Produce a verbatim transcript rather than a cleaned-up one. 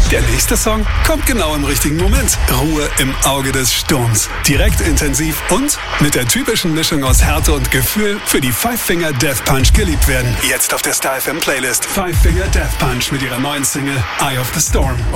Der nächste Song kommt genau im richtigen Moment. Ruhe im Auge des Sturms. Direkt intensiv und mit der typischen Mischung aus Härte und Gefühl für die Five Finger Death Punch geliebt werden. Jetzt auf der Star F M Playlist. Five Finger Death Punch mit ihrer neuen Single Eye of the Storm.